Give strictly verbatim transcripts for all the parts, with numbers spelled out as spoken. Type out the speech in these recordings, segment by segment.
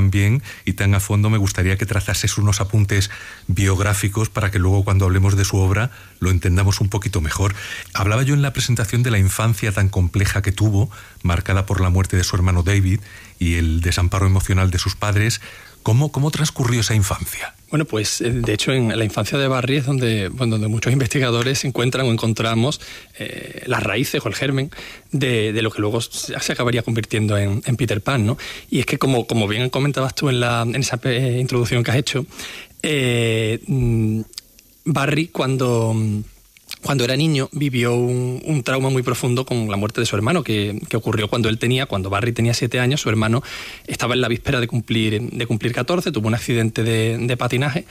tan bien y tan a fondo, me gustaría que trazases unos apuntes biográficos para que luego cuando hablemos de su obra lo entendamos un poquito mejor. Hablaba yo en la presentación de la infancia tan compleja que tuvo, marcada por la muerte de su hermano David y el desamparo emocional de sus padres. ¿Cómo, cómo transcurrió esa infancia? Bueno, pues de hecho en la infancia de Barry es donde, bueno, donde muchos investigadores encuentran o encontramos eh, las raíces o el germen de, de lo que luego se acabaría convirtiendo en, en Peter Pan, ¿no? Y es que como, como bien comentabas tú en, la, en esa eh, introducción que has hecho, eh, Barry cuando... Cuando era niño vivió un, un trauma muy profundo con la muerte de su hermano, que, que ocurrió cuando él tenía, cuando Barry tenía siete años, su hermano estaba en la víspera de cumplir, de cumplir catorce, tuvo un accidente de, de patinaje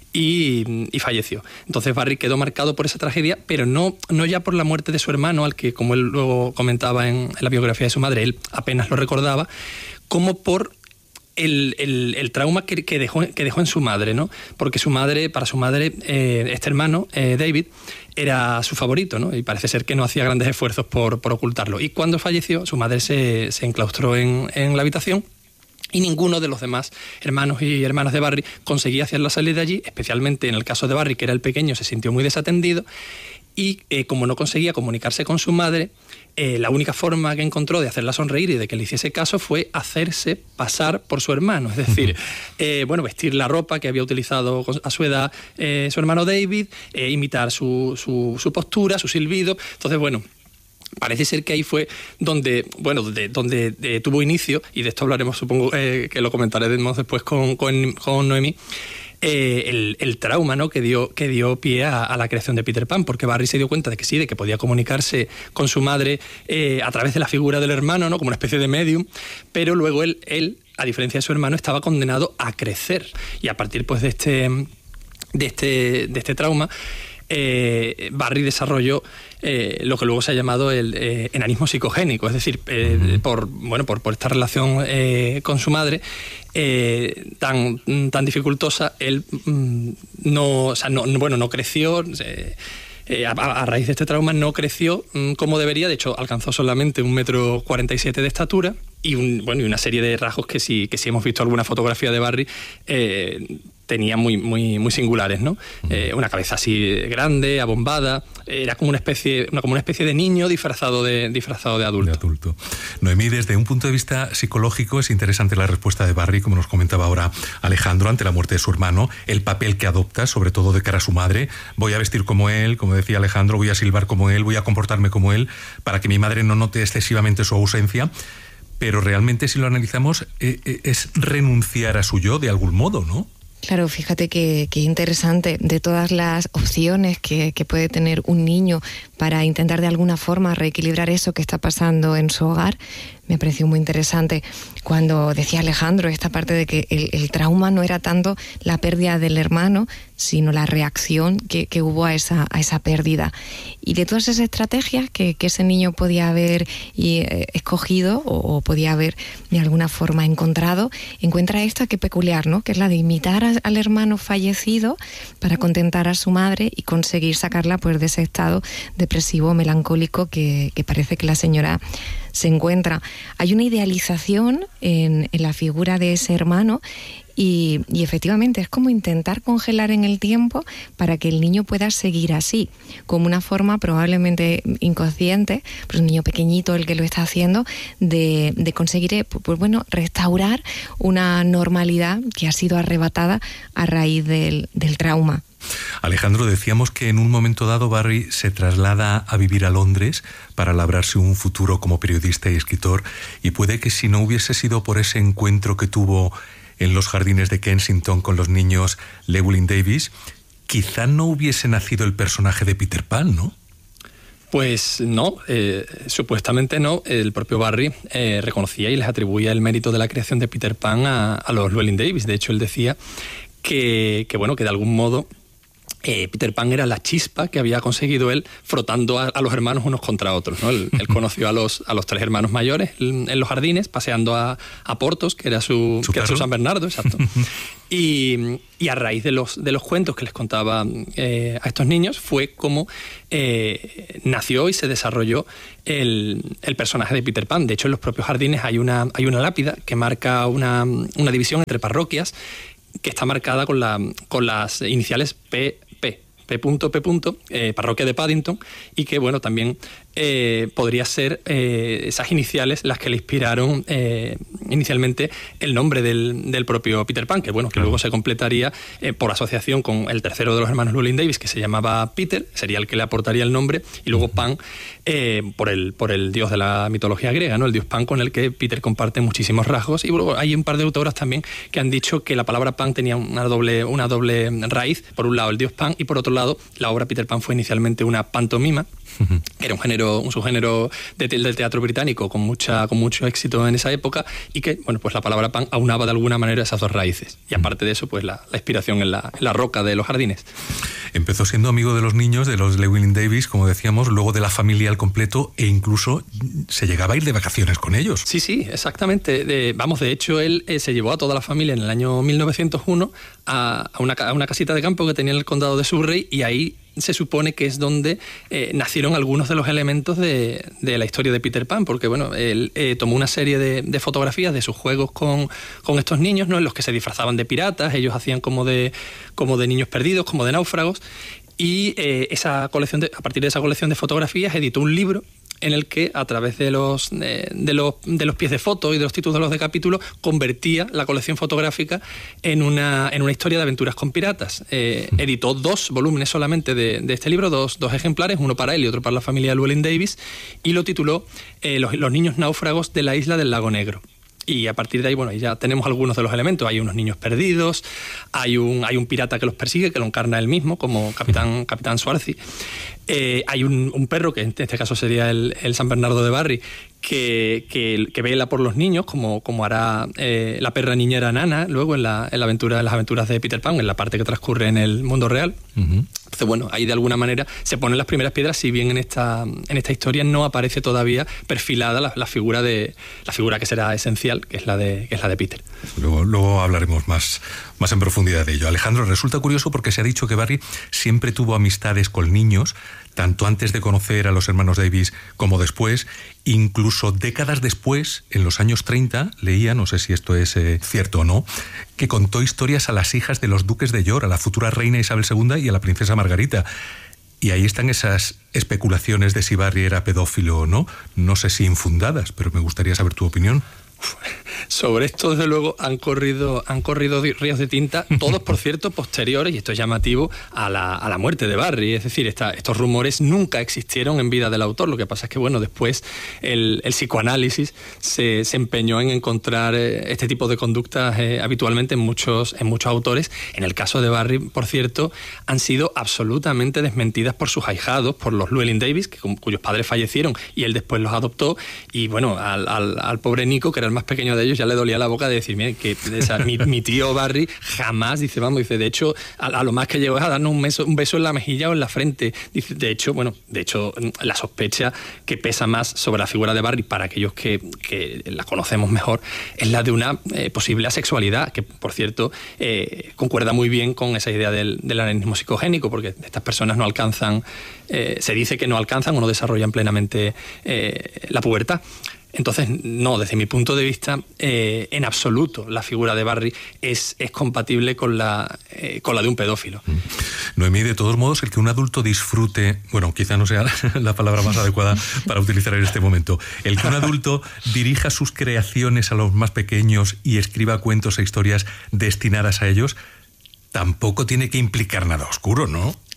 y, y falleció. Entonces Barry quedó marcado por esa tragedia, pero no, no ya por la muerte de su hermano, al que, como él luego comentaba en, en la biografía de su madre, él apenas lo recordaba, como por El, el, el trauma que, que, dejó, que dejó en su madre, ¿no? Porque su madre, para su madre, eh, este hermano, eh, David, era su favorito, ¿no? Y parece ser que no hacía grandes esfuerzos por, por ocultarlo. Y cuando falleció, su madre se, se enclaustró en, en la habitación y ninguno de los demás hermanos y hermanas de Barry conseguía hacerla salir de allí, especialmente en el caso de Barry, que era el pequeño, se sintió muy desatendido y eh, como no conseguía comunicarse con su madre, Eh, la única forma que encontró de hacerla sonreír y de que le hiciese caso fue hacerse pasar por su hermano. Es decir, eh, bueno, vestir la ropa que había utilizado a su edad eh, su hermano David, eh, imitar su, su, su postura, su silbido. Entonces, bueno, parece ser que ahí fue donde, bueno, de, donde de, tuvo inicio, y de esto hablaremos, supongo eh, que lo comentaremos después con, con, con Noemí, Eh, el, el trauma, ¿no?, que dio, que dio pie a, a la creación de Peter Pan, porque Barry se dio cuenta de que sí, de que podía comunicarse con su madre eh, a través de la figura del hermano, ¿no?, como una especie de medium, pero luego él, él, a diferencia de su hermano, estaba condenado a crecer, y a partir pues de este, de este, de este trauma, Eh, Barry desarrolló eh, lo que luego se ha llamado el eh, enanismo psicogénico, es decir, eh, uh-huh. por, bueno, por, por esta relación eh, con su madre eh, tan, tan dificultosa, él mm, no, o sea, no, bueno, no creció, eh, eh, a, a raíz de este trauma no creció mm, como debería. De hecho, alcanzó solamente un metro cuarenta y siete de estatura y, un, bueno, y una serie de rasgos que si, que si hemos visto alguna fotografía de Barry eh, tenía muy, muy, muy singulares, ¿no? Eh, una cabeza así grande, abombada, era como una especie, una, como una especie de niño disfrazado de, disfrazado de adulto. De adulto. Noemí, desde un punto de vista psicológico es interesante la respuesta de Barry, como nos comentaba ahora Alejandro, ante la muerte de su hermano, el papel que adopta, sobre todo de cara a su madre. Voy a vestir como él, como decía Alejandro, voy a silbar como él, voy a comportarme como él, para que mi madre no note excesivamente su ausencia. Pero realmente, si lo analizamos, eh, eh, es renunciar a su yo de algún modo, ¿no? Claro, fíjate que, que interesante, de todas las opciones que, que puede tener un niño para intentar de alguna forma reequilibrar eso que está pasando en su hogar, me pareció muy interesante cuando decía Alejandro esta parte de que el, el trauma no era tanto la pérdida del hermano, sino la reacción que, que hubo a esa, a esa pérdida. Y de todas esas estrategias que, que ese niño podía haber y, eh, escogido o, o podía haber de alguna forma encontrado, encuentra esta que peculiar, ¿no?, que es la de imitar a, al hermano fallecido para contentar a su madre y conseguir sacarla pues de ese estado depresivo, melancólico que, que parece que la señora se encuentra. Hay una idealización en, en la figura de ese hermano y, y efectivamente es como intentar congelar en el tiempo para que el niño pueda seguir así, como una forma probablemente inconsciente, pues un niño pequeñito el que lo está haciendo, de, de conseguir, pues bueno, restaurar una normalidad que ha sido arrebatada a raíz del, del trauma. Alejandro, decíamos que en un momento dado Barry se traslada a vivir a Londres para labrarse un futuro como periodista y escritor, y puede que si no hubiese sido por ese encuentro que tuvo en los jardines de Kensington con los niños Llewellyn Davis, quizá no hubiese nacido el personaje de Peter Pan, ¿no? Pues no, eh, supuestamente no. El propio Barry eh, reconocía y les atribuía el mérito de la creación de Peter Pan a, a los Llewellyn Davis. De hecho, él decía que, que, bueno, que de algún modo Eh, Peter Pan era la chispa que había conseguido él frotando a, a los hermanos unos contra otros, ¿no? Él, él conoció a los, a los tres hermanos mayores en, en los jardines, paseando a, a Portos, que era su, que era su San Bernardo, exacto. y, y a raíz de los, de los cuentos que les contaba eh, a estos niños fue como eh, nació y se desarrolló el, el personaje de Peter Pan. De hecho, en los propios jardines hay una, hay una lápida que marca una, una división entre parroquias que está marcada con, la, con las iniciales P. P. P. Eh, parroquia de Paddington, y que bueno, también eh, podría ser eh, esas iniciales las que le inspiraron eh, inicialmente el nombre del, del propio Peter Pan, que bueno, que claro. luego se completaría eh, por asociación con el tercero de los hermanos Llewellyn Davis, que se llamaba Peter, sería el que le aportaría el nombre, y luego Pan eh, por, el, por el dios de la mitología griega, ¿no? El dios Pan, con el que Peter comparte muchísimos rasgos. Y luego hay un par de autoras también que han dicho que la palabra Pan tenía una doble, una doble raíz. Por un lado el dios Pan, y por otro lado la obra Peter Pan fue inicialmente una pantomima, que era un género, un subgénero de, del teatro británico con mucha con mucho éxito en esa época, y que bueno, pues la palabra pan aunaba de alguna manera esas dos raíces. Y aparte de eso, pues la, la inspiración en la, en la roca de los jardines. Empezó siendo amigo de los niños, de los Llewellyn Davis, como decíamos, luego de la familia al completo, e incluso se llegaba a ir de vacaciones con ellos. Sí, sí, exactamente. De, vamos, de hecho, él eh, se llevó a toda la familia en el año mil novecientos uno a, a, una, a una casita de campo que tenía en el condado de Surrey, y ahí se supone que es donde eh, nacieron algunos de los elementos de, de la historia de Peter Pan, porque bueno, él eh, tomó una serie de, de fotografías de sus juegos con, con estos niños, ¿no? En los que se disfrazaban de piratas, ellos hacían como de, como de niños perdidos, como de náufragos, y eh, esa colección de, a partir de esa colección de fotografías editó un libro en el que, a través de los, de, de los, de los pies de foto y de los títulos de los de capítulos, convertía la colección fotográfica en una, en una historia de aventuras con piratas. Eh, editó dos volúmenes solamente de, de este libro, dos, dos ejemplares, uno para él y otro para la familia Llewellyn Davis, y lo tituló eh, los, los niños náufragos de la isla del Lago Negro. Y a partir de ahí, bueno, ya tenemos algunos de los elementos. Hay unos niños perdidos, hay un, hay un pirata que los persigue, que lo encarna él mismo, como Capitán, Capitán Swarthy. Eh, hay un, un perro, que en este caso sería el, el San Bernardo de Barry, que, que, que vela por los niños, como, como hará eh, la perra niñera Nana, luego en, la, en, la aventura, en las aventuras de Peter Pan, en la parte que transcurre en el mundo real. Uh-huh. Entonces, bueno, ahí de alguna manera se ponen las primeras piedras, si bien en esta, en esta historia no aparece todavía perfilada la, la figura de la figura que será esencial, que es la de, que es la de Peter. Luego, luego hablaremos más, más en profundidad de ello. Alejandro, resulta curioso porque se ha dicho que Barry siempre tuvo amistades con niños, tanto antes de conocer a los hermanos Davis como después. Incluso décadas después, en los años treinta, leía, no sé si esto es eh, cierto o no, que contó historias a las hijas de los duques de York, a la futura reina Isabel segunda y a la princesa Margarita. Y ahí están esas especulaciones de si Barry era pedófilo o no. No sé si infundadas, pero me gustaría saber tu opinión. Sobre esto, desde luego, han corrido, han corrido ríos de tinta, todos, por cierto, posteriores, y esto es llamativo, a la, a la muerte de Barry. Es decir, esta, estos rumores nunca existieron en vida del autor. Lo que pasa es que, bueno, después el, el psicoanálisis se, se empeñó en encontrar eh, este tipo de conductas eh, habitualmente en muchos, en muchos autores. En el caso de Barry, por cierto, han sido absolutamente desmentidas por sus ahijados, por los Llewellyn Davis, que, cuyos padres fallecieron y él después los adoptó. Y, bueno, al, al, al pobre Nico, que era el más pequeño de ellos, ya le dolía la boca de decir, mira, que esa, mi, mi tío Barry jamás, dice, vamos, dice, de hecho, a, a lo más que llegó es a darnos un beso, un beso en la mejilla o en la frente. Dice, de hecho, bueno, de hecho, la sospecha que pesa más sobre la figura de Barry, para aquellos que, que la conocemos mejor, es la de una eh, posible asexualidad, que, por cierto, eh, concuerda muy bien con esa idea del, del ananismo psicogénico, porque estas personas no alcanzan, eh, se dice que no alcanzan o no desarrollan plenamente eh, la pubertad. Entonces, no, desde mi punto de vista, eh, en absoluto la figura de Barry es, es compatible con la, eh, con la de un pedófilo. Noemí, de todos modos, el que un adulto disfrute, bueno, quizá no sea la palabra más adecuada para utilizar en este momento, el que un adulto dirija sus creaciones a los más pequeños y escriba cuentos e historias destinadas a ellos, tampoco tiene que implicar nada oscuro, ¿no?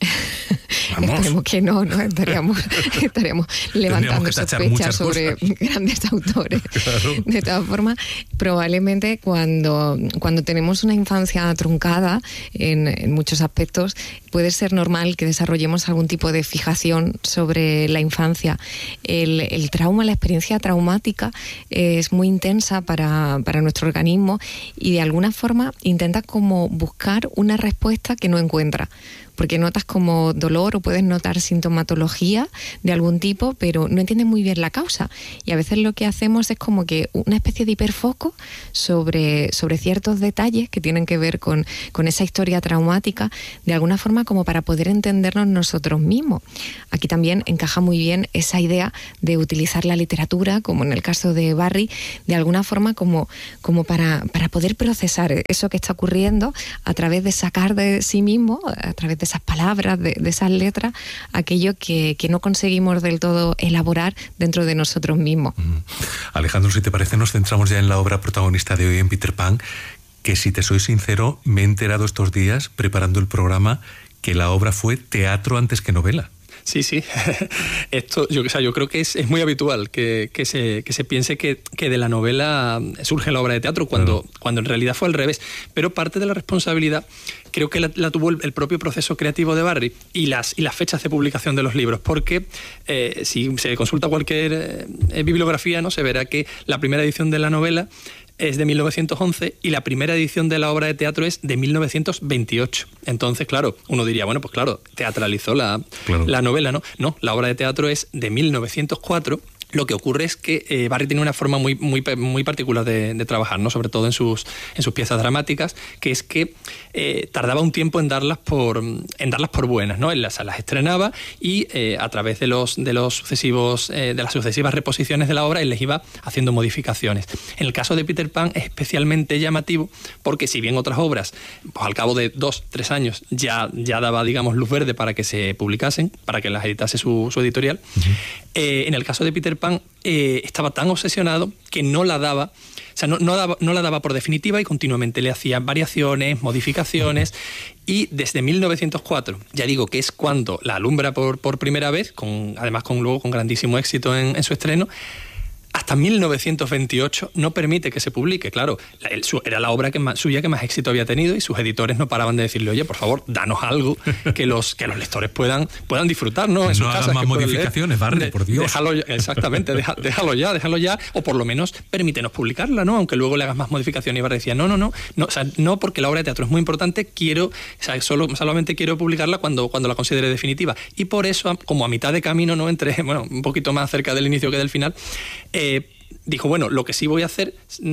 Esperemos que no, ¿no? Estaríamos, estaríamos levantando sospechas sobre grandes autores. Claro. De todas formas, probablemente cuando, cuando tenemos una infancia truncada en, en muchos aspectos, puede ser normal que desarrollemos algún tipo de fijación sobre la infancia. El, el trauma, la experiencia traumática es muy intensa para, para nuestro organismo y de alguna forma intenta como buscar una respuesta que no encuentra. Porque notas como dolor o puedes notar sintomatología de algún tipo, pero no entiendes muy bien la causa. Y a veces lo que hacemos es como que una especie de hiperfoco sobre, sobre ciertos detalles que tienen que ver con, con esa historia traumática, de alguna forma como para poder entendernos nosotros mismos. Aquí también encaja muy bien esa idea de utilizar la literatura, como en el caso de Barry, de alguna forma como, como para, para poder procesar eso que está ocurriendo a través de sacar de sí mismo, a través de esas palabras, de, de esas letras, aquello que, que no conseguimos del todo elaborar dentro de nosotros mismos. Mm. Alejandro, si te parece, nos centramos ya en la obra protagonista de hoy, en Peter Pan, que si te soy sincero, me he enterado estos días, preparando el programa, que la obra fue teatro antes que novela. Sí, sí. Esto, yo, o sea, yo creo que es, es muy habitual que, que, se, que se piense que, que de la novela surge la obra de teatro, cuando, claro. cuando en realidad fue al revés. Pero parte de la responsabilidad creo que la, la tuvo el, el propio proceso creativo de Barry y las, y las fechas de publicación de los libros, porque eh, si se consulta cualquier eh, bibliografía, ¿no?, se verá que la primera edición de la novela es de mil novecientos once y la primera edición de la obra de teatro es de mil novecientos veintiocho. Entonces, claro, uno diría, bueno, pues claro, teatralizó la, claro. la novela, ¿no? No, la obra de teatro es de mil novecientos cuatro. Lo que ocurre es que eh, Barry tiene una forma muy, muy, muy particular de, de trabajar, ¿no?, sobre todo en sus, en sus piezas dramáticas, que es que eh, tardaba un tiempo en darlas por, en darlas por buenas, ¿no? Él las, las estrenaba y eh, a través de los, de los sucesivos, eh, de las sucesivas reposiciones de la obra, él les iba haciendo modificaciones. En el caso de Peter Pan es especialmente llamativo porque si bien otras obras, pues al cabo de dos, tres años ya, ya daba, digamos, luz verde para que se publicasen, para que las editase su, su editorial, uh-huh. eh, en el caso de Peter Pan eh, estaba tan obsesionado que no la daba, o sea, no, no, daba, no la daba por definitiva y continuamente le hacía variaciones, modificaciones, y desde mil novecientos cuatro, ya digo que es cuando la alumbra por, por primera vez, con, además con, luego con grandísimo éxito en, en su estreno, hasta mil novecientos veintiocho no permite que se publique. Claro, la, el, su, era la obra que más, suya que más éxito había tenido y sus editores no paraban de decirle, oye, por favor, danos algo que los, que los lectores puedan, puedan disfrutar, ¿no? En no sus hagan casas, más que modificaciones, Barry, de, por Dios. Déjalo ya, exactamente, deja, déjalo ya, déjalo ya, o por lo menos permítenos publicarla, ¿no? Aunque luego le hagas más modificaciones. Y Barry decía, no, no, no, no, o sea, no, porque la obra de teatro es muy importante, quiero, o sea, solo, solamente quiero publicarla cuando, cuando la considere definitiva. Y por eso, como a mitad de camino, ¿no?, entre, bueno, un poquito más cerca del inicio que del final, eh, dijo, bueno, lo que sí voy a hacer,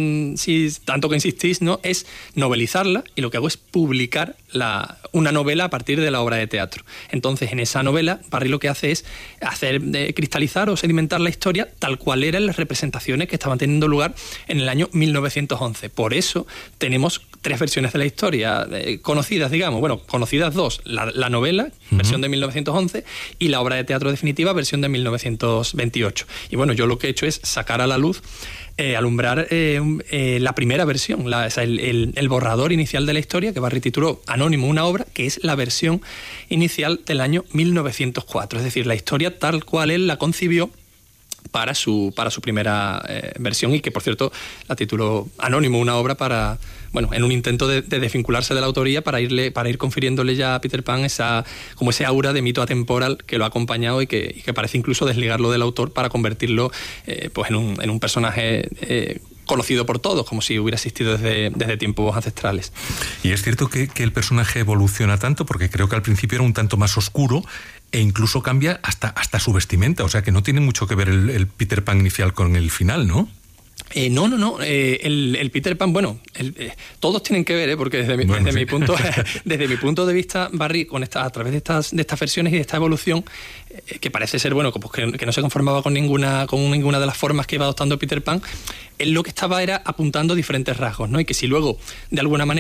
si tanto que insistís, ¿no?, es novelizarla, y lo que hago es publicar la, una novela a partir de la obra de teatro. Entonces, en esa novela, Barry lo que hace es hacer de cristalizar o sedimentar la historia tal cual eran las representaciones que estaban teniendo lugar en el año mil novecientos once. Por eso tenemos tres versiones de la historia eh, conocidas, digamos, bueno, conocidas dos, la, la novela, uh-huh. versión de mil novecientos once, y la obra de teatro definitiva, versión de mil novecientos veintiocho. Y bueno, yo lo que he hecho es sacar a la luz, eh, alumbrar eh, eh, la primera versión, la, o sea, el, el, el borrador inicial de la historia, que Barry tituló Anónimo, una obra, que es la versión inicial del año mil novecientos cuatro, es decir, la historia tal cual él la concibió para su, para su primera eh, versión, y que, por cierto, la tituló Anónimo, una obra para, bueno, en un intento de, de desvincularse de la autoría para irle, para ir confiriéndole ya a Peter Pan esa, como ese aura de mito atemporal que lo ha acompañado y que, y que parece incluso desligarlo del autor para convertirlo eh, pues en un, en un personaje eh, conocido por todos, como si hubiera existido desde, desde tiempos ancestrales. Y es cierto que, que el personaje evoluciona tanto, porque creo que al principio era un tanto más oscuro e incluso cambia hasta, hasta su vestimenta, o sea que no tiene mucho que ver el, el Peter Pan inicial con el final, ¿no? Eh, no, no, no. Eh, el, el Peter Pan, bueno, el, eh, todos tienen que ver, ¿eh? Porque desde mi, bueno, desde, sí. mi punto, desde mi punto de vista, Barry, con esta, a través de estas, de estas versiones y de esta evolución, eh, que parece ser, bueno, pues que, que no se conformaba con ninguna, con ninguna de las formas que iba adoptando Peter Pan, él lo que estaba era apuntando diferentes rasgos, ¿no? Y que si luego, de alguna manera,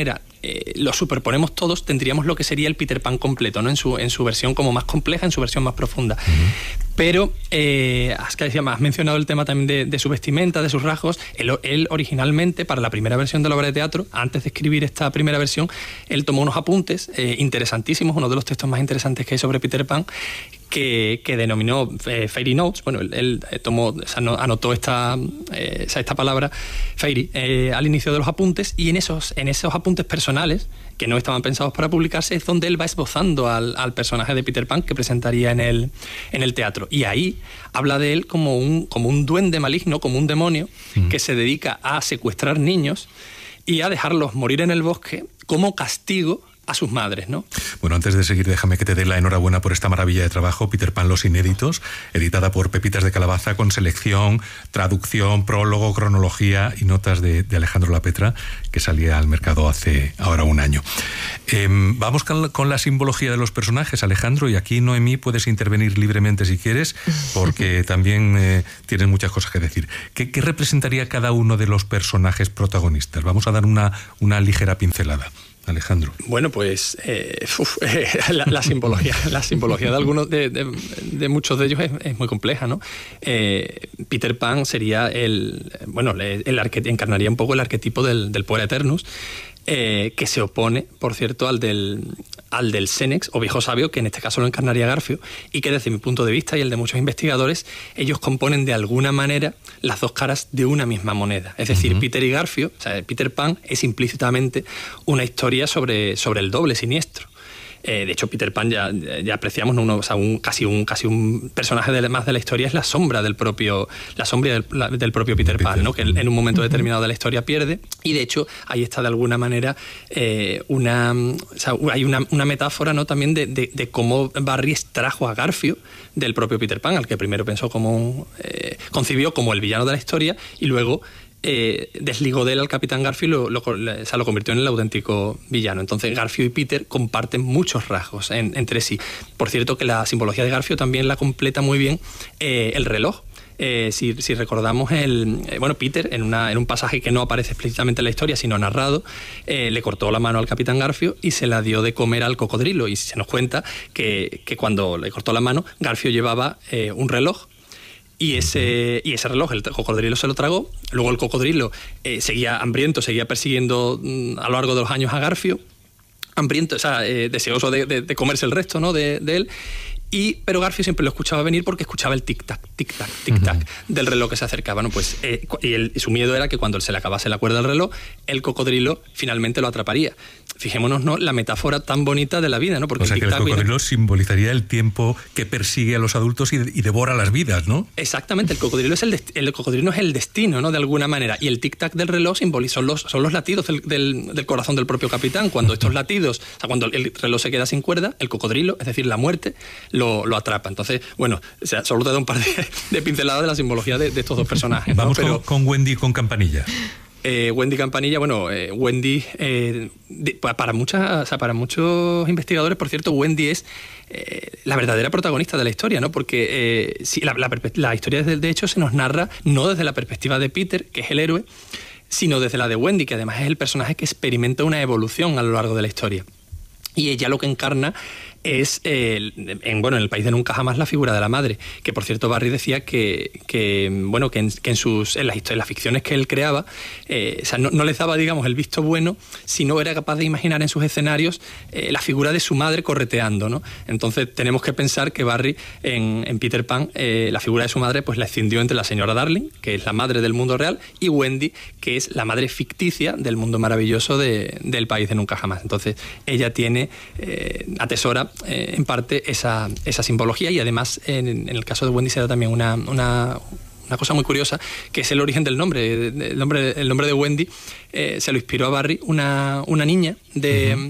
eh, lo superponemos todos, tendríamos lo que sería el Peter Pan completo, ¿no? En su, en su versión como más compleja, en su versión más profunda. Uh-huh. Pero, eh, has mencionado el tema también de, de su vestimenta, de sus rasgos. Él, él originalmente, para la primera versión de la obra de teatro, antes de escribir esta primera versión, él tomó unos apuntes eh, interesantísimos, uno de los textos más interesantes que hay sobre Peter Pan, que, que denominó eh, Fairy Notes. Bueno, él, él tomó, o sea, anotó esta, eh, esta palabra, Fairy, eh, al inicio de los apuntes, y en esos, en esos apuntes personales, que no estaban pensados para publicarse, es donde él va esbozando al, al personaje de Peter Pan que presentaría en el, en el teatro. Y ahí habla de él como un, como un duende maligno, como un demonio, mm. que se dedica a secuestrar niños y a dejarlos morir en el bosque como castigo a sus madres, ¿no? Bueno, antes de seguir, déjame que te dé la enhorabuena por esta maravilla de trabajo, Peter Pan, Los Inéditos, editada por Pepitas de Calabaza, con selección, traducción, prólogo, cronología y notas de, de Alejandro Lapetra, que salía al mercado hace ahora un año. Eh, vamos con, con la simbología de los personajes, Alejandro, y aquí, Noemí, puedes intervenir libremente si quieres, porque también eh, tienes muchas cosas que decir. ¿Qué, qué representaría cada uno de los personajes protagonistas? Vamos a dar una, una ligera pincelada. Alejandro. Bueno, pues eh, uf, eh, la, la simbología, la simbología de algunos, de, de, de muchos de ellos es, es muy compleja, ¿no? Eh, Peter Pan sería el, bueno, el, el arquetipo, encarnaría un poco el arquetipo del, del Puer Eternus, eh, que se opone, por cierto, al del, al del Senex, o viejo sabio, que en este caso lo encarnaría Garfio, y que desde mi punto de vista y el de muchos investigadores, ellos componen de alguna manera las dos caras de una misma moneda. Es decir, uh-huh. Peter y Garfio, o sea, Peter Pan es implícitamente una historia sobre, sobre el doble siniestro. Eh, de hecho, Peter Pan ya, ya apreciamos, ¿no? Uno, o sea, un, casi, un, casi un personaje de, más de la historia es la sombra del propio, la sombra del, la, del propio Peter, Peter Pan, ¿no? Que en un momento determinado de la historia pierde, y de hecho ahí está de alguna manera eh, una, o sea, hay una, una metáfora, ¿no? También de, de, de cómo Barry extrajo a Garfio del propio Peter Pan, al que primero pensó como eh, concibió como el villano de la historia, y luego Eh, desligó de él al Capitán Garfio y lo, lo, o sea, lo convirtió en el auténtico villano. Entonces Garfio y Peter comparten muchos rasgos en, entre sí. Por cierto, que la simbología de Garfio también la completa muy bien eh, el reloj. Eh, si, si recordamos, el eh, bueno, Peter, en, una, en un pasaje que no aparece explícitamente en la historia, sino narrado, eh, le cortó la mano al Capitán Garfio y se la dio de comer al cocodrilo. Y se nos cuenta que, que cuando le cortó la mano, Garfio llevaba eh, un reloj. Y ese, y ese reloj, el cocodrilo se lo tragó. Luego el cocodrilo eh, seguía hambriento, seguía persiguiendo mm, a lo largo de los años a Garfio, hambriento, o sea, eh, deseoso de, de, de comerse el resto, ¿no? de, de él. Y, pero Garfio siempre lo escuchaba venir porque escuchaba el tic-tac, tic-tac, tic-tac uh-huh. del reloj que se acercaba. ¿No? Pues, eh, y, el, y su miedo era que cuando se le acabase la cuerda del reloj, el cocodrilo finalmente lo atraparía. Fijémonos, ¿no? La metáfora tan bonita de la vida, ¿no? Porque o sea, el que el cocodrilo viene... simbolizaría el tiempo que persigue a los adultos y, y devora las vidas, ¿no? Exactamente, el cocodrilo es el, dest... el cocodrilo es el destino, ¿no? De alguna manera. Y el tic-tac del reloj simboliza los, son los latidos del, del, del corazón del propio capitán. Cuando estos latidos, o sea, cuando el reloj se queda sin cuerda, el cocodrilo, es decir, la muerte, lo, lo atrapa. Entonces, bueno, o sea, solo te da un par de, de pinceladas de la simbología de, de estos dos personajes, ¿no? Vamos Pero, con, con Wendy con Campanilla. Eh, Wendy Campanilla, bueno, eh, Wendy, eh, de, para, muchas, o sea, para muchos investigadores, por cierto, Wendy es eh, la verdadera protagonista de la historia, ¿no? Porque eh, si la, la, la historia, de, de hecho, se nos narra no desde la perspectiva de Peter, que es el héroe, sino desde la de Wendy, que además es el personaje que experimenta una evolución a lo largo de la historia. Y ella lo que encarna es, eh, en, bueno, en El país de nunca jamás, la figura de la madre, que por cierto Barry decía que, que bueno, que en, que en sus en las, en las ficciones que él creaba, eh, o sea, no, no les daba, digamos, el visto bueno si no era capaz de imaginar en sus escenarios eh, la figura de su madre correteando, ¿no? Entonces tenemos que pensar que Barry en, en Peter Pan, eh, la figura de su madre, pues la escindió entre la señora Darling, que es la madre del mundo real, y Wendy, que es la madre ficticia del mundo maravilloso de, del país de nunca jamás. Entonces ella tiene, eh, atesora Eh, en parte esa, esa simbología, y además en, en el caso de Wendy se da también una, una, una cosa muy curiosa, que es el origen del nombre. El nombre, el nombre de Wendy eh, se lo inspiró a Barry una, una niña de... Uh-huh.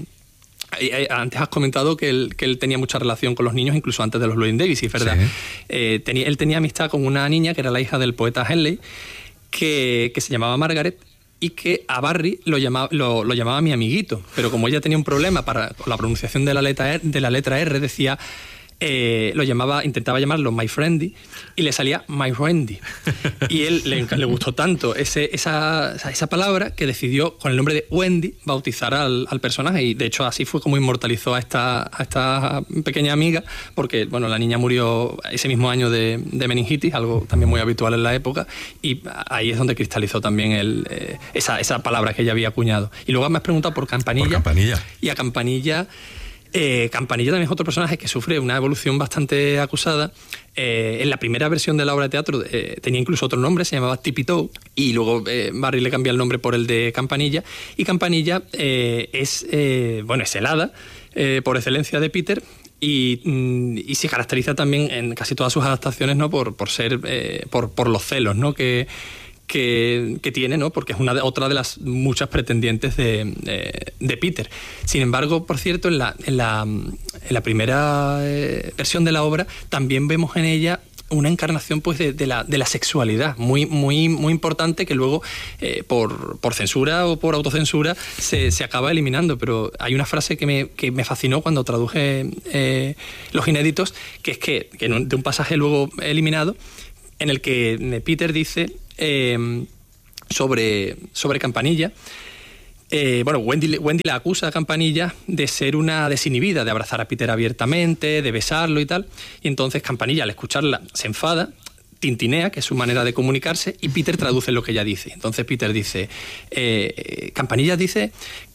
Antes has comentado que él, que él tenía mucha relación con los niños, incluso antes de los Llewellyn Davis, ¿es verdad? Sí. Eh, tenía, él tenía amistad con una niña que era la hija del poeta Henley, que, que se llamaba Margaret, y que a Barry lo llamaba, lo, lo llamaba mi amiguito, pero como ella tenía un problema para con la pronunciación de la letra R, de la letra R decía eh, lo llamaba, intentaba llamarlo My Friendy y le salía My Wendy. Y él le, le gustó tanto ese, esa, esa palabra que decidió, con el nombre de Wendy, bautizar al, al personaje. Y de hecho así fue como inmortalizó a esta, a esta pequeña amiga, porque bueno, la niña murió ese mismo año de, de meningitis, algo también muy habitual en la época, y ahí es donde cristalizó también el, eh, esa, esa palabra que ella había acuñado. Y luego me has preguntado por Campanilla. Por Campanilla. Y a Campanilla... Eh, Campanilla también es otro personaje que sufre una evolución bastante acusada. Eh, en la primera versión de la obra de teatro eh, tenía incluso otro nombre, se llamaba Tippy Toe, y luego eh, Barry le cambia el nombre por el de Campanilla. Y Campanilla eh, es, eh, bueno, es el hada eh, por excelencia de Peter. Y, y se caracteriza también en casi todas sus adaptaciones, ¿no? por, por ser eh, por, por los celos, ¿no? que Que, que tiene, ¿no? Porque es una de, otra de las muchas pretendientes de, de, de Peter. Sin embargo, por cierto, en la, en la, en la primera eh, versión de la obra también vemos en ella una encarnación pues de, de, la, de la sexualidad muy, muy, muy importante, que luego eh, por, por censura o por autocensura se, se acaba eliminando. Pero hay una frase que me, que me fascinó cuando traduje eh, los inéditos, que es que, que de un pasaje luego eliminado, en el que Peter dice eh, sobre, sobre Campanilla, eh, bueno, Wendy, Wendy la acusa a Campanilla de ser una desinhibida, de abrazar a Peter abiertamente, de besarlo y tal, y entonces Campanilla, al escucharla, se enfada, tintinea, que es su manera de comunicarse, y Peter traduce lo que ella dice. Entonces Peter dice, eh, Campanilla dice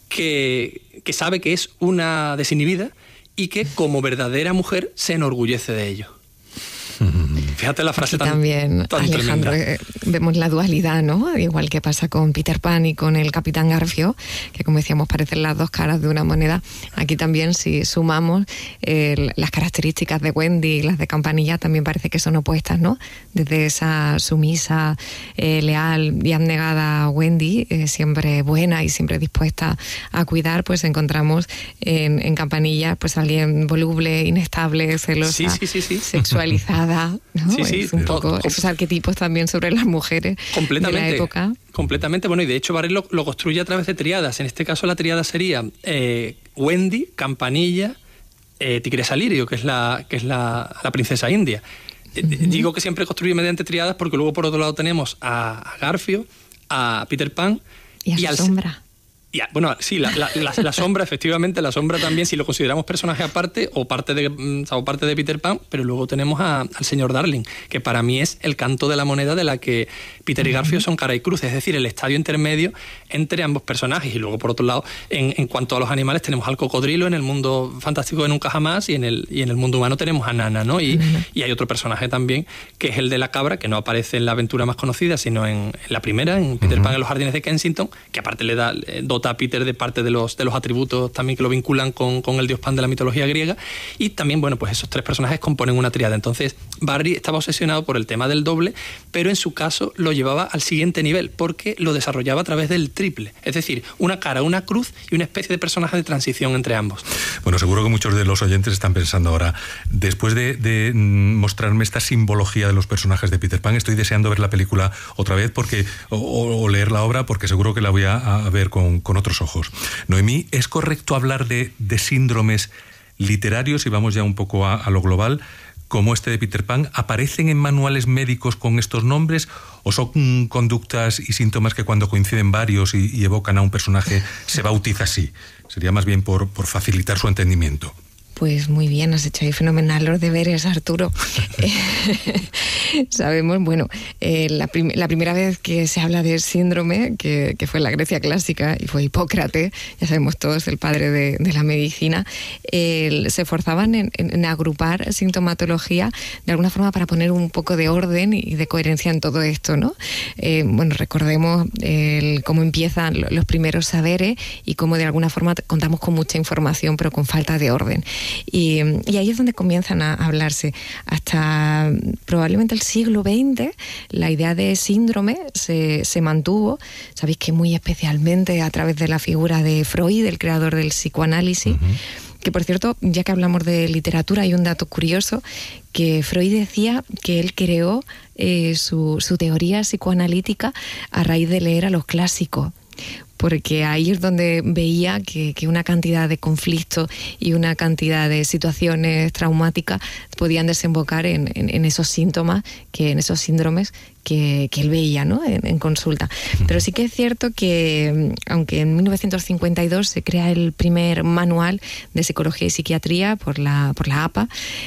que, que sabe que es una desinhibida y que como verdadera mujer se enorgullece de ello. Fíjate la frase tan, también, tan Alejandro, tremenda. Eh, vemos la dualidad, ¿no? Igual que pasa con Peter Pan y con el Capitán Garfio, que como decíamos parecen las dos caras de una moneda. Aquí también, si sumamos eh, las características de Wendy y las de Campanilla, también parece que son opuestas, ¿no? Desde esa sumisa, eh, leal y abnegada Wendy, eh, siempre buena y siempre dispuesta a cuidar, pues encontramos en, en Campanilla pues alguien voluble, inestable, celosa, sí, sí, sí, sí. sexualizada, ¿no? Sí, sí, es un poco to- esos arquetipos también sobre las mujeres completamente, de la época. Completamente, bueno, y de hecho Barry lo, lo construye a través de triadas. En este caso la triada sería eh, Wendy, Campanilla, eh, Tigresa Lirio, que es la, que es la, la princesa india. Uh-huh. Digo que siempre construye mediante triadas porque luego por otro lado tenemos a, a Garfio, a Peter Pan y a y su al sombra. Y a, bueno, sí, la, la, la, la sombra, efectivamente, la sombra también, si lo consideramos personaje aparte o parte de, o parte de Peter Pan, pero luego tenemos a, al señor Darling, que para mí es el canto de la moneda de la que Peter y Garfio son cara y cruz, es decir, el estadio intermedio entre ambos personajes. Y luego, por otro lado, en, en cuanto a los animales, tenemos al cocodrilo en el mundo fantástico de Nunca Jamás, y en el, y en el mundo humano tenemos a Nana, ¿no? Y, uh-huh. y hay otro personaje también, que es el de la cabra, que no aparece en la aventura más conocida, sino en, en la primera, en Peter uh-huh. Pan en los jardines de Kensington, que aparte le da eh, dota a Peter de parte de los, de los atributos también que lo vinculan con, con el dios Pan de la mitología griega. Y también, bueno, pues esos tres personajes componen una triada. Entonces Barry estaba obsesionado por el tema del doble, pero en su caso lo llevaba al siguiente nivel, porque lo desarrollaba a través del triple, es decir, una cara, una cruz y una especie de personaje de transición entre ambos. Bueno, seguro que muchos de los oyentes están pensando ahora, después de, de mostrarme esta simbología de los personajes de Peter Pan, estoy deseando ver la película otra vez porque o, o leer la obra, porque seguro que la voy a, a ver con, con otros ojos. Noemí, ¿es correcto hablar de, de síndromes literarios, y vamos ya un poco a, a lo global, como este de Peter Pan? ¿Aparecen en manuales médicos con estos nombres o son mm, conductas y síntomas que cuando coinciden varios y, y evocan a un personaje se bautiza así? Sería más bien por, por facilitar su entendimiento. Pues muy bien, has hecho ahí fenomenal los deberes, Arturo. Sabemos, bueno, eh, la, prim- la primera vez que se habla de síndrome, que, que fue en la Grecia clásica, y fue Hipócrates, ya sabemos todos, el padre de, de la medicina, eh, se esforzaban en, en, en agrupar sintomatología de alguna forma para poner un poco de orden y de coherencia en todo esto, ¿no? Eh, bueno, recordemos eh, cómo empiezan los primeros saberes y cómo de alguna forma contamos con mucha información, pero con falta de orden. Y, y ahí es donde comienzan a hablarse. Hasta probablemente el siglo veinte la idea de síndrome se, se mantuvo, sabéis que muy especialmente a través de la figura de Freud, el creador del psicoanálisis. Uh-huh. Que por cierto, ya que hablamos de literatura, hay un dato curioso, que Freud decía que él creó eh, su, su teoría psicoanalítica a raíz de leer a los clásicos. porque ahí es donde veía que, que una cantidad de conflictos y una cantidad de situaciones traumáticas podían desembocar en, en, en esos síntomas, que en esos síndromes que, que él veía, ¿no?, en, en consulta. Pero sí que es cierto que, aunque en mil novecientos cincuenta y dos se crea el primer manual de psicología y psiquiatría por la, por la A P A,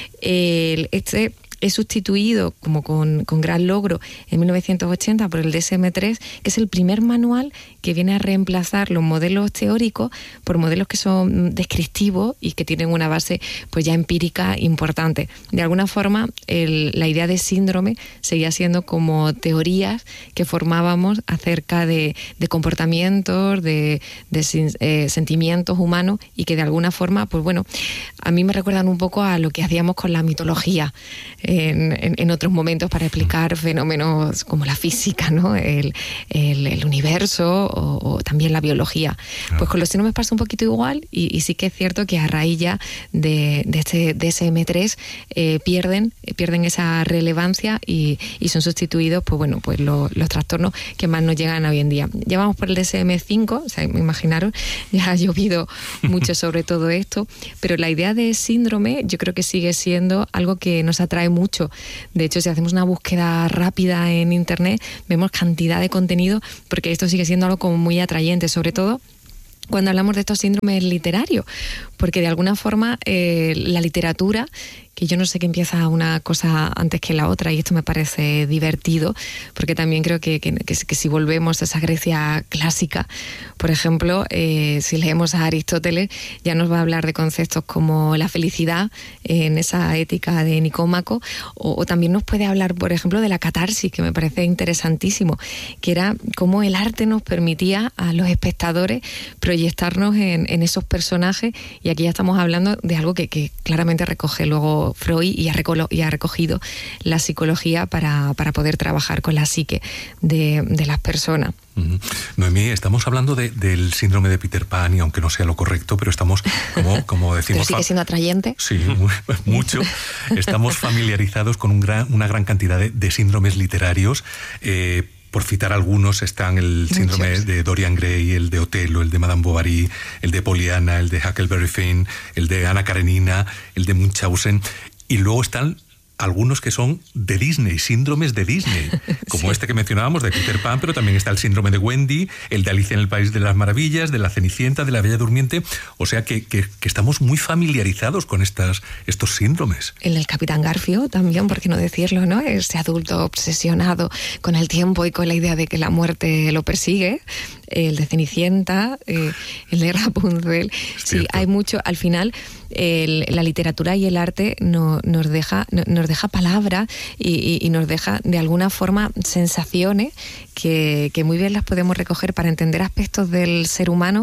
el, este es sustituido, como con, con gran logro, en mil novecientos ochenta por el D S M tres, que es el primer manual que viene a reemplazar los modelos teóricos por modelos que son descriptivos y que tienen una base pues ya empírica importante. De alguna forma, el, la idea de síndrome seguía siendo como teorías que formábamos acerca de, de comportamientos, de, de eh, sentimientos humanos, y que de alguna forma, pues bueno, a mí me recuerdan un poco a lo que hacíamos con la mitología en, en, en otros momentos para explicar fenómenos como la física, ¿no?, el, el, el universo, o, o también la biología. Claro. Pues con los síndromes pasa un poquito igual, y, y sí que es cierto que a raíz ya de, de este D S M tres eh, pierden, pierden esa relevancia y, y son sustituidos, pues bueno, pues lo, los trastornos que más nos llegan hoy en día. Ya vamos por el D S M cinco, o sea, imaginaros, ya ha llovido mucho sobre todo esto, pero la idea de síndrome yo creo que sigue siendo algo que nos atrae mucho. De hecho, si hacemos una búsqueda rápida en internet, vemos cantidad de contenido, porque esto sigue siendo algo como muy atrayente, sobre todo cuando hablamos de estos síndromes literarios, porque de alguna forma eh, la literatura, que yo no sé que empieza una cosa antes que la otra, y esto me parece divertido, porque también creo que, que, que, que si volvemos a esa Grecia clásica, por ejemplo, eh, si leemos a Aristóteles, ya nos va a hablar de conceptos como la felicidad en esa ética de Nicómaco, o, o también nos puede hablar, por ejemplo, de la catarsis, que me parece interesantísimo, que era cómo el arte nos permitía a los espectadores proyectarnos en, en esos personajes, y aquí ya estamos hablando de algo que, que claramente recoge luego Freud y ha, recolo- y ha recogido la psicología para, para poder trabajar con la psique de, de las personas. Uh-huh. Noemí, estamos hablando de, del síndrome de Peter Pan, y aunque no sea lo correcto, pero estamos, como, como decimos... ¿Pero sigue siendo atrayente? Sí, muy, mucho. Estamos familiarizados con un gran, una gran cantidad de, de síndromes literarios. Eh, Por citar algunos, están el síndrome Muchos. de Dorian Gray, el de Otelo, el de Madame Bovary, el de Pollyanna, el de Huckleberry Finn, el de Ana Karenina, el de Munchausen, y luego están algunos que son de Disney, síndromes de Disney, como sí. este que mencionábamos de Peter Pan, pero también está el síndrome de Wendy, el de Alicia en el País de las Maravillas, de la Cenicienta, de la Bella Durmiente, o sea que, que, que estamos muy familiarizados con estas, estos síndromes. El del Capitán Garfio también, por qué no decirlo, ¿no? Ese adulto obsesionado con el tiempo y con la idea de que la muerte lo persigue, el de Cenicienta, eh, el de Rapunzel, sí, hay mucho, al final... El, la literatura y el arte no, nos deja no, nos deja palabras y, y, y nos deja de alguna forma sensaciones que, que muy bien las podemos recoger para entender aspectos del ser humano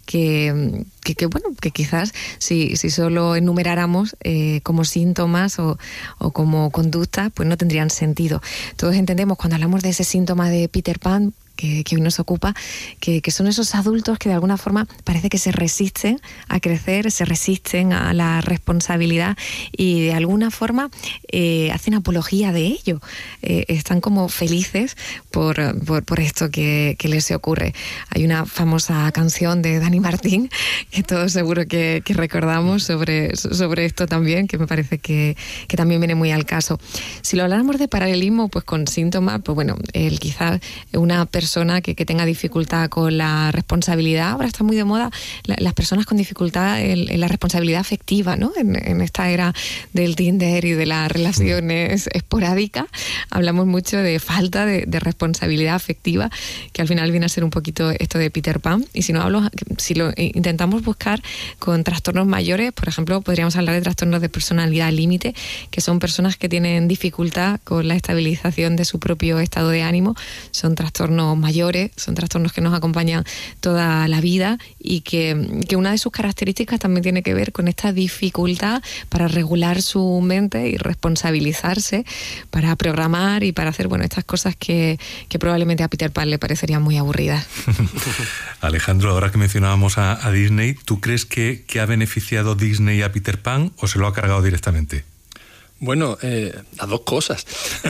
que, que, que bueno, que quizás si, si solo enumeráramos eh, como síntomas o, o como conductas, pues no tendrían sentido. Todos entendemos cuando hablamos de ese síntoma de Peter Pan, Que, que hoy nos ocupa, que, que son esos adultos que de alguna forma parece que se resisten a crecer, se resisten a la responsabilidad y de alguna forma eh, hacen apología de ello. Eh, están como felices por, por, por esto que, que les ocurre. Hay una famosa canción de Dani Martín que todos seguro que, que recordamos sobre, sobre esto también, que me parece que, que también viene muy al caso. Si lo habláramos de paralelismo pues con síntomas, pues bueno, el quizás una persona persona que, que tenga dificultad con la responsabilidad. Ahora está muy de moda la, las personas con dificultad en, en la responsabilidad afectiva, ¿no? En, en esta era del Tinder y de las relaciones esporádicas, hablamos mucho de falta de, de responsabilidad afectiva, que al final viene a ser un poquito esto de Peter Pan. Y si no hablo, si lo intentamos buscar con trastornos mayores, por ejemplo, podríamos hablar de trastornos de personalidad límite, que son personas que tienen dificultad con la estabilización de su propio estado de ánimo. Son trastornos mayores, son trastornos que nos acompañan toda la vida y que, que una de sus características también tiene que ver con esta dificultad para regular su mente y responsabilizarse, para programar y para hacer bueno estas cosas que, que probablemente a Peter Pan le parecerían muy aburridas. Alejandro, ahora que mencionábamos a, a Disney, ¿tú crees que, que ha beneficiado Disney a Peter Pan o se lo ha cargado directamente? Bueno, eh, las dos cosas.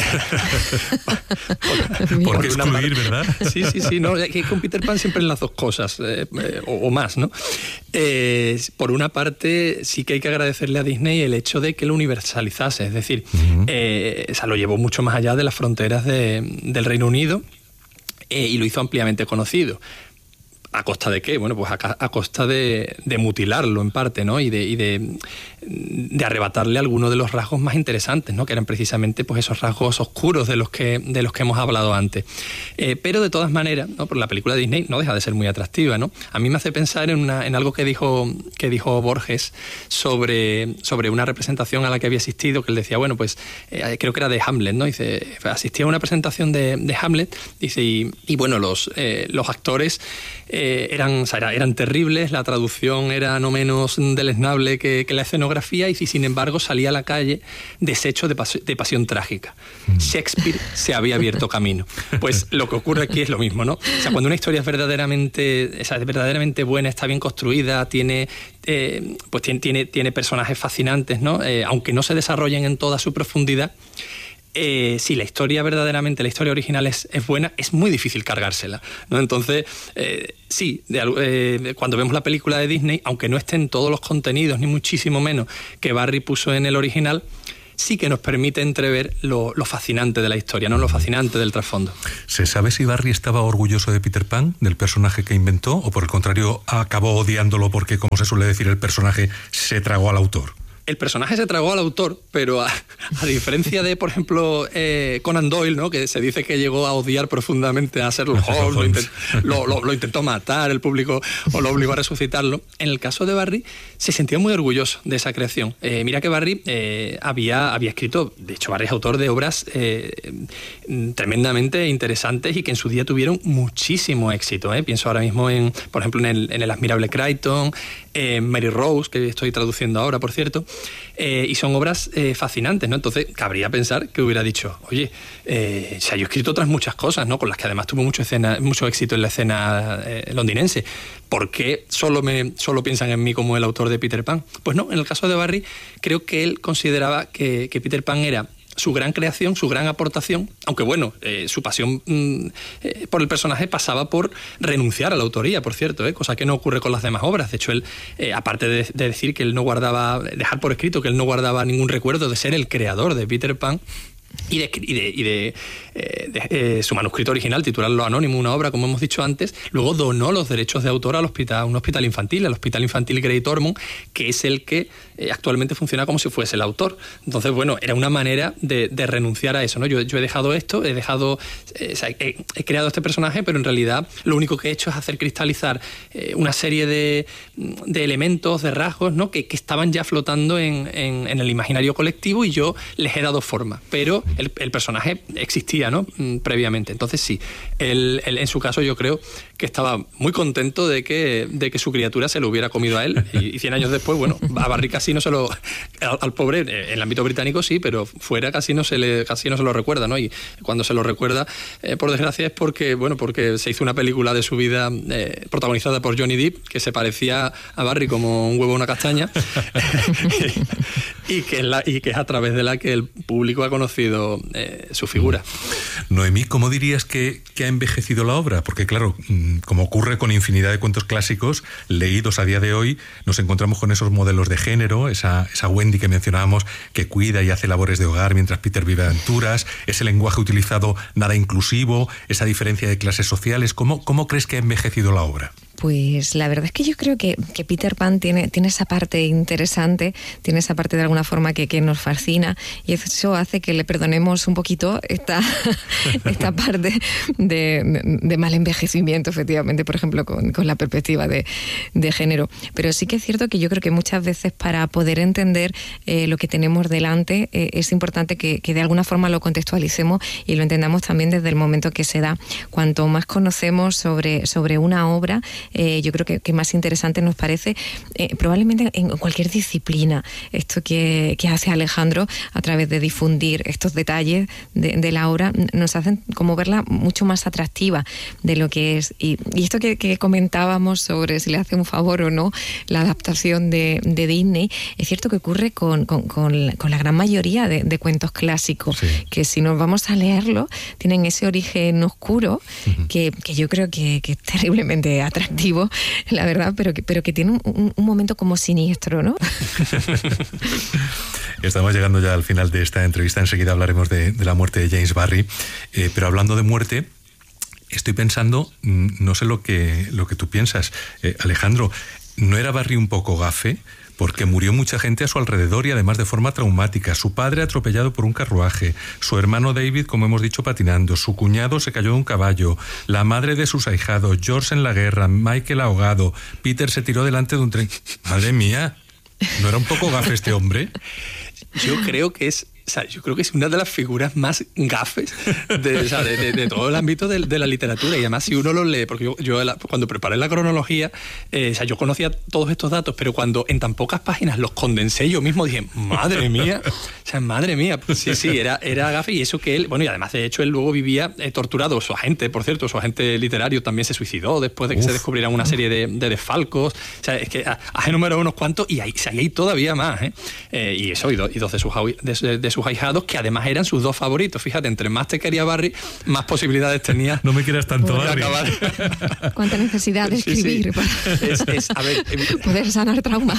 por, ¿Por qué excluir, verdad? Sí, sí, sí. No, que con Peter Pan siempre en las dos cosas, eh, eh, o, o más, ¿no? Eh, por una parte, sí que hay que agradecerle a Disney el hecho de que lo universalizase. Es decir, uh-huh. eh, o sea, lo llevó mucho más allá de las fronteras de, del Reino Unido eh, y lo hizo ampliamente conocido. ¿A costa de qué? Bueno, pues a, a costa de, de mutilarlo en parte, ¿no? Y de, y de, de arrebatarle algunos de los rasgos más interesantes, ¿no? Que eran precisamente pues esos rasgos oscuros de los que, de los que hemos hablado antes. Eh, pero de todas maneras, ¿no? Por la película de Disney no deja de ser muy atractiva, ¿no? A mí me hace pensar en, una, en algo que dijo, que dijo Borges sobre, sobre una representación a la que había asistido, que él decía, bueno, pues eh, creo que era de Hamlet, ¿no? Dice, asistí a una presentación de, de Hamlet, dice, y, y bueno, los, eh, los actores Eh, eran, o sea, eran terribles, la traducción era no menos deleznable que, que la escenografía, y sin embargo salía a la calle deshecho de, pas- de pasión trágica. Mm. Shakespeare se había abierto camino. Pues lo que ocurre aquí es lo mismo, ¿no? O sea, cuando una historia es verdaderamente, o sea, es verdaderamente buena, está bien construida, tiene, eh, pues tiene, tiene, tiene personajes fascinantes, ¿no? Eh, aunque no se desarrollen en toda su profundidad, Eh, si la historia verdaderamente, la historia original es, es buena, es muy difícil cargársela, ¿no? Entonces, eh, sí, de, eh, cuando vemos la película de Disney, aunque no estén todos los contenidos, ni muchísimo menos que Barry puso en el original, sí que nos permite entrever lo, lo fascinante de la historia, ¿no? Lo fascinante del trasfondo. ¿Se sabe si Barry estaba orgulloso de Peter Pan, del personaje que inventó, o por el contrario acabó odiándolo porque, como se suele decir, el personaje se tragó al autor? El personaje se tragó al autor, pero a, a diferencia de, por ejemplo, eh, Conan Doyle, ¿no? Que se dice que llegó a odiar profundamente a Sherlock Holmes, lo, intent, lo, lo, lo intentó matar, el público o lo obligó a resucitarlo. En el caso de Barry, se sentía muy orgulloso de esa creación. Eh, mira que Barry eh, había, había escrito, de hecho, Barry es autor de obras eh, tremendamente interesantes y que en su día tuvieron muchísimo éxito. ¿eh? Pienso ahora mismo, en, por ejemplo, en el, en el admirable Crichton, eh, Mary Rose, que estoy traduciendo ahora, por cierto. Eh, y son obras eh, fascinantes, ¿no? Entonces cabría pensar que hubiera dicho, oye, eh, o sea, yo he escrito otras muchas cosas, ¿no? Con las que además tuvo mucho, escena, mucho éxito en la escena eh, londinense. ¿Por qué solo, me, solo piensan en mí como el autor de Peter Pan? Pues no, en el caso de Barry, creo que él consideraba que, que Peter Pan era su gran creación, su gran aportación, aunque bueno, eh, su pasión mm, eh, por el personaje pasaba por renunciar a la autoría, por cierto, eh, cosa que no ocurre con las demás obras. De hecho, él, eh, aparte de, de decir que él no guardaba, dejar por escrito que él no guardaba ningún recuerdo de ser el creador de Peter Pan, y de, y de, y de, eh, de eh, su manuscrito original, titularlo Anónimo, una obra, como hemos dicho antes, luego donó los derechos de autor al hospital, a un hospital infantil, al Hospital Infantil Great Ormond, que es el que eh, actualmente funciona como si fuese el autor. Entonces, bueno, era una manera de, de renunciar a eso, ¿no? Yo, yo he dejado esto, he dejado, eh, o sea, he, he creado este personaje, pero en realidad lo único que he hecho es hacer cristalizar eh, una serie de, de elementos, de rasgos, ¿no? que, que estaban ya flotando en, en, en el imaginario colectivo, y yo les he dado forma, pero El, el personaje existía, ¿no? previamente. Entonces sí, él, él, en su caso yo creo que estaba muy contento de que, de que su criatura se lo hubiera comido a él, y, y cien años después, bueno, a Barry casi no se lo... Al, al pobre, en el ámbito británico sí, pero fuera casi no se le, casi no se lo recuerda, ¿no? Y cuando se lo recuerda, eh, por desgracia, es porque, bueno, porque se hizo una película de su vida eh, protagonizada por Johnny Depp, que se parecía a Barry como un huevo a una castaña, y, que es la, y que es a través de la que el público ha conocido Eh, su figura. Noemí, ¿cómo dirías que, que ha envejecido la obra? Porque claro, como ocurre con infinidad de cuentos clásicos leídos a día de hoy, nos encontramos con esos modelos de género, esa, esa Wendy que mencionábamos, que cuida y hace labores de hogar mientras Peter vive aventuras, ese lenguaje utilizado nada inclusivo, esa diferencia de clases sociales. ¿Cómo, cómo crees que ha envejecido la obra? Pues la verdad es que yo creo que, que Peter Pan tiene, tiene esa parte interesante, tiene esa parte de alguna forma que, que nos fascina, y eso hace que le perdonemos un poquito esta, esta parte de, de mal envejecimiento, efectivamente, por ejemplo, con, con la perspectiva de, de género. Pero sí que es cierto que yo creo que muchas veces para poder entender eh, lo que tenemos delante eh, es importante que, que de alguna forma lo contextualicemos y lo entendamos también desde el momento que se da. Cuanto más conocemos sobre, sobre una obra, eh, yo creo que, que más interesante nos parece, eh, probablemente en cualquier disciplina, esto que, que hace Alejandro a través de difundir estos detalles de, de la obra, nos hacen como verla mucho más atractiva de lo que es. Y, y esto que, que comentábamos sobre si le hace un favor o no la adaptación de, de Disney, es cierto que ocurre con, con, con, la, con la gran mayoría de, de cuentos clásicos, sí. que si nos vamos a leerlo, tienen ese origen oscuro, uh-huh. que, que yo creo que, que es terriblemente atractivo, la verdad, pero que, pero que tiene un, un, un momento como siniestro, ¿no? Estamos llegando ya al final de esta entrevista, enseguida hablaremos de, de la muerte de James Barrie, eh, pero hablando de muerte, estoy pensando, no sé lo que, lo que tú piensas, eh, Alejandro, ¿no era Barrie un poco gafe? Porque murió mucha gente a su alrededor y además de forma traumática. Su padre atropellado por un carruaje, su hermano David, como hemos dicho, patinando, su cuñado se cayó de un caballo, la madre de sus ahijados, George en la guerra, Michael ahogado, Peter se tiró delante de un tren. Madre mía, ¿no era un poco gafe este hombre? Yo creo que es... O sea, yo creo que es una de las figuras más gafes de, o sea, de, de, de todo el ámbito de, de la literatura. Y además, si uno lo lee, porque yo, yo la, cuando preparé la cronología, eh, o sea, yo conocía todos estos datos, pero cuando en tan pocas páginas los condensé yo mismo, dije, madre mía, o sea, madre mía. Sí, sí, era, era gafe. Y eso que él, bueno, y además, de hecho, él luego vivía eh, torturado. Su agente, por cierto, su agente literario también se suicidó después de que Uf. se descubrieran una serie de, de desfalcos. O sea, es que has enumerado unos cuantos y ahí, ahí hay todavía más, ¿eh? eh y eso, y, do, y dos de sus, de, de sus ahijados, que además eran sus dos favoritos. Fíjate, entre más te quería Barrie, más posibilidades tenía. No me quieras tanto, Barrie. Cuánta necesidad de escribir sí, sí. para es, es, a ver, poder sanar trauma.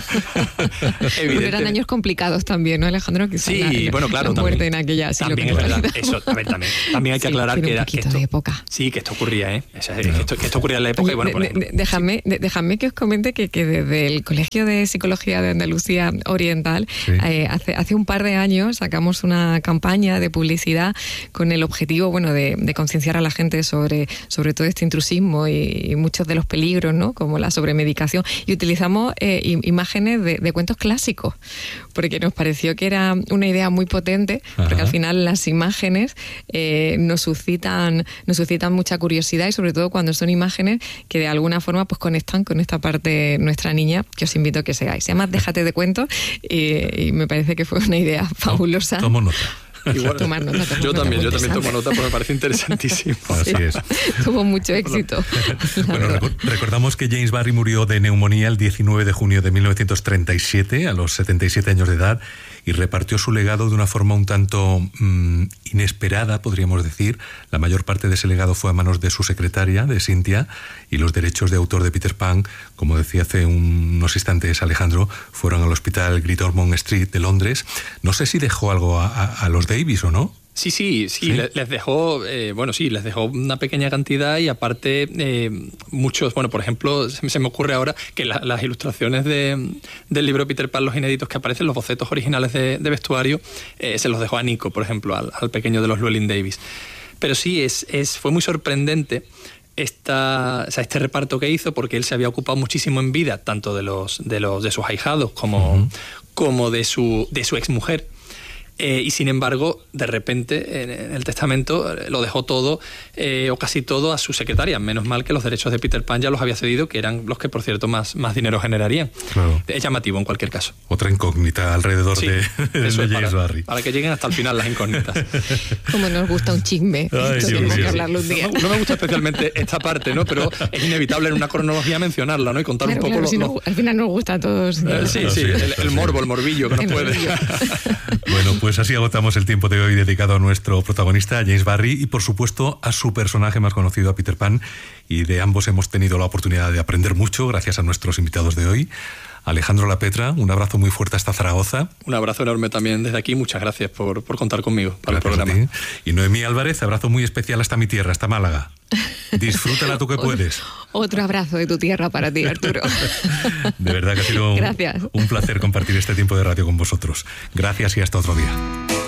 Pero eran años complicados también, ¿no, Alejandro? Que sí, la, bueno, claro. La muerte también, en aquella sí también lo es verdad. Eso, a ver, también, también hay que sí, aclarar que era que esto, de época. Sí, que esto ocurría, ¿eh? O sea, que, esto, que esto ocurría en la época. Oye, y bueno, por ejemplo, de, de, déjame, sí. de, déjame que os comente que, que desde el Colegio de Psicología de Andalucía Oriental, sí. eh, hace, hace un par de años sacamos una campaña de publicidad con el objetivo, bueno, de, de concienciar a la gente sobre, sobre todo este intrusismo y, y muchos de los peligros, ¿no? Como la sobremedicación. Y utilizamos eh, imágenes de, de cuentos clásicos, porque nos pareció que era una idea muy potente, Ajá. porque al final las imágenes eh, nos suscitan, nos suscitan mucha curiosidad y sobre todo cuando son imágenes que de alguna forma pues conectan con esta parte nuestra niña, que os invito a que seáis. Se llama Déjate de cuentos y, y me parece que fue una idea fabulosa. Tomo nota. Igual, tomar nota, tomar yo nota también, yo también tomo nota porque me parece interesantísimo. Así es. Tuvo mucho éxito. Bueno, rec- recordamos que James Barrie murió de neumonía el diecinueve de junio de mil novecientos treinta y siete, a los setenta y siete años de edad, y repartió su legado de una forma un tanto mmm, inesperada, podríamos decir. La mayor parte de ese legado fue a manos de su secretaria, de Cynthia, y los derechos de autor de Peter Pan, como decía hace unos instantes Alejandro, fueron al hospital Great Ormond Street de Londres. No sé si dejó algo a, a, a los Davis o no. Sí, sí, sí, ¿Sí? les dejó, eh, bueno, sí, les dejó una pequeña cantidad y aparte eh, muchos, bueno, por ejemplo, se, se me ocurre ahora que la, las ilustraciones de, del libro de Peter Pan, los inéditos que aparecen, los bocetos originales de, de vestuario, eh, se los dejó a Nico, por ejemplo, al, al pequeño de los Llewellyn Davis. Pero sí, es, es, fue muy sorprendente esta, o sea, este reparto que hizo, porque él se había ocupado muchísimo en vida, tanto de los de, los, de sus ahijados como, uh-huh. como de su, de su exmujer. Eh, y sin embargo, de repente, en, en el testamento eh, lo dejó todo, eh, o casi todo, a su secretaria. Menos mal que los derechos de Peter Pan ya los había cedido, que eran los que, por cierto, más, más dinero generarían. Claro. Es llamativo, en cualquier caso. Otra incógnita alrededor sí, de, de eso James para, Barrie. Para que lleguen hasta el final las incógnitas. Como nos gusta un chisme. Ay, Esto Dios, tenemos Dios. que hablarlo un día. No, no me gusta especialmente esta parte, ¿no? Pero es inevitable en una cronología mencionarla, ¿no? Y contar claro, un poco... Claro, lo, si lo... no, al final nos gusta a todos. Eh, sí, sí, el, el morbo, el morbillo que nos el puede... morbillo. Bueno, pues así agotamos el tiempo de hoy dedicado a nuestro protagonista, James Barrie, y por supuesto a su personaje más conocido, a Peter Pan, y de ambos hemos tenido la oportunidad de aprender mucho gracias a nuestros invitados de hoy. Alejandro Lapetra, un abrazo muy fuerte hasta Zaragoza. Un abrazo enorme también desde aquí, muchas gracias por, por contar conmigo para gracias el programa. Y Noemí Álvarez, abrazo muy especial hasta mi tierra, hasta Málaga. Disfrútala tú que puedes. Otro abrazo de tu tierra para ti, Arturo. De verdad que ha sido un, un placer compartir este tiempo de radio con vosotros. Gracias y hasta otro día.